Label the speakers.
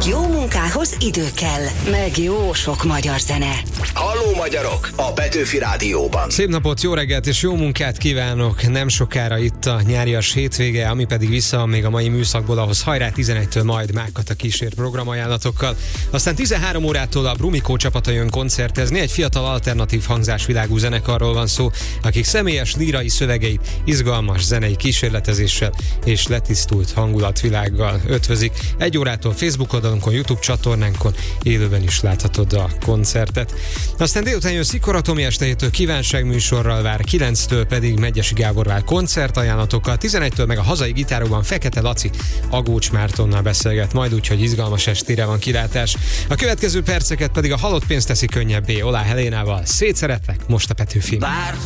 Speaker 1: Jó munkához idő kell, meg jó sok magyar zene.
Speaker 2: Halló magyarok! A Petőfi Rádióban.
Speaker 3: Szép napot, jó reggelt és jó munkát kívánok! Nem sokára itt a nyárias hétvége, ami pedig vissza még a mai műszakból, ahhoz hajrá 11-től majd Mágkata kísér programajánlatokkal. Aztán 13 órától a Brumikó csapata jön koncertezni, egy fiatal alternatív hangzásvilágú zenekarról van szó, akik személyes lírai szövegeit izgalmas zenei kísérletezéssel és letisztult hangulatvilággal ötvözik. 1 órától Facebook oldalunkon, YouTube csatornánkon élőben is láthatod a koncertet. Aztán délután jön Szikora Tomi estejétől kívánságműsorral vár, 9-től pedig Medgyessy Gábor vár koncertajánlatokkal, 11-től meg a hazai gitárokban Fekete Laci Agócs Mártonnal beszélget majd, úgyhogy izgalmas estére van kilátás. A következő perceket pedig a halott pénzt teszi könnyebbé Olá Helénával. Szétszeretlek most a Petőfin.